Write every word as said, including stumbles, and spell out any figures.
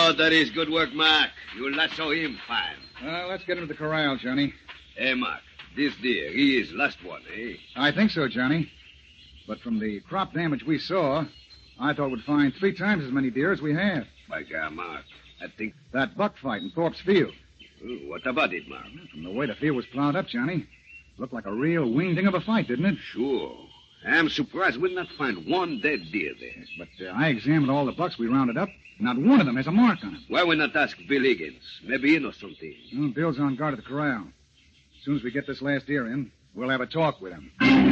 Oh, that is good work, Mark. You lasso him fine. Uh, let's get him to the corral, Johnny. Hey, Mark, this deer, he is last one, eh? I think so, Johnny. But from the crop damage we saw, I thought we'd find three times as many deer as we have. By God, Mark, I think... That buck fight in Thorpe's field. Oh, what about it, Mark? From the way the field was plowed up, Johnny, looked like a real wingding of a fight, didn't it? Sure. I'm surprised we'd not find one dead deer there. Yes, but uh, I examined all the bucks we rounded up. Not one of them has a mark on him. Why we not ask Bill Higgins? Maybe he knows something. Well, Bill's on guard at the corral. As soon as we get this last deer in, we'll have a talk with him.